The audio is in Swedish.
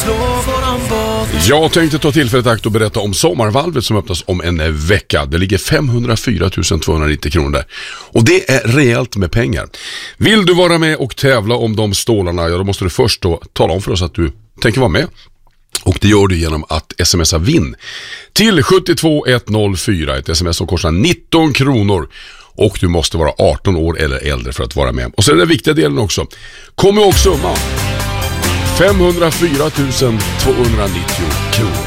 slå våran båt. Jag tänkte ta tillfället i akt och berätta om sommarvalvet som öppnas om en vecka. Det ligger 504 290 kronor där. Och det är rejält med pengar. Vill du vara med och tävla om de stålarna, ja då måste du först då tala om för oss att du tänker vara med. Och det gör du genom att smsa vinn till 72104, ett sms som kostar 19 kronor. Och du måste vara 18 år eller äldre för att vara med. Och så är den viktiga delen också. Kom ihåg summan. 504 290 kronor.